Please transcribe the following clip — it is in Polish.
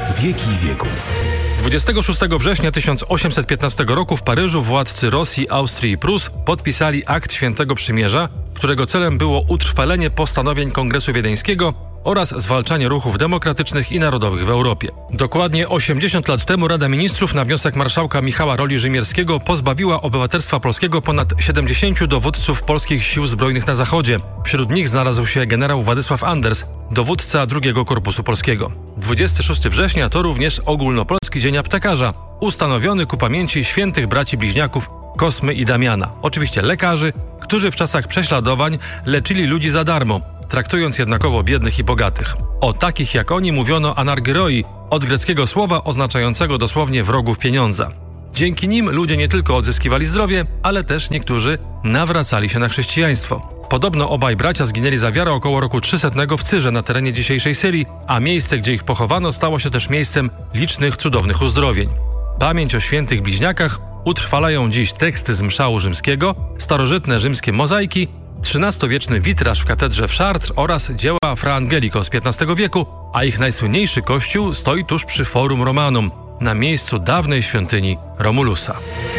Wieki wieków. 26 września 1815 roku w Paryżu władcy Rosji, Austrii i Prus podpisali akt Świętego Przymierza, którego celem było utrwalenie postanowień Kongresu Wiedeńskiego oraz zwalczanie ruchów demokratycznych i narodowych w Europie. Dokładnie 80 lat temu Rada Ministrów na wniosek marszałka Michała Roli-Rzymierskiego pozbawiła obywatelstwa polskiego ponad 70 dowódców polskich sił zbrojnych na Zachodzie. Wśród nich znalazł się generał Władysław Anders, dowódca II Korpusu Polskiego. 26 września to również Ogólnopolski Dzień Aptekarza, ustanowiony ku pamięci świętych braci bliźniaków Kosmy i Damiana. Oczywiście lekarzy, którzy w czasach prześladowań leczyli ludzi za darmo, traktując jednakowo biednych i bogatych. O takich jak oni mówiono anargyroi, od greckiego słowa oznaczającego dosłownie wrogów pieniądza. Dzięki nim ludzie nie tylko odzyskiwali zdrowie, ale też niektórzy nawracali się na chrześcijaństwo. Podobno obaj bracia zginęli za wiarę około roku 300 w Cyrze na terenie dzisiejszej Syrii, a miejsce, gdzie ich pochowano, stało się też miejscem licznych cudownych uzdrowień. Pamięć o świętych bliźniakach utrwalają dziś teksty z mszału rzymskiego, starożytne rzymskie mozaiki, XIII-wieczny witraż w katedrze w Chartres oraz dzieła Fra Angelico z XV wieku, a ich najsłynniejszy kościół stoi tuż przy Forum Romanum, na miejscu dawnej świątyni Romulusa.